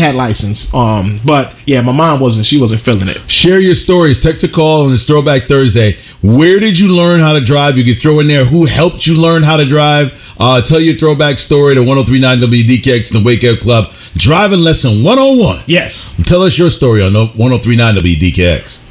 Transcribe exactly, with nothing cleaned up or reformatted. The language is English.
had license. Um, but yeah, my mom wasn't. She wasn't feeling it. Share your stories. Text a call on this Throwback Thursday. Where did you learn how to drive? You can throw in there who helped you learn how to drive. Uh, tell your throwback story to one oh three point nine W D K X and the Wake Up Club. Driving lesson one oh one. Yes. Tell us your story on one oh three point nine W D K X.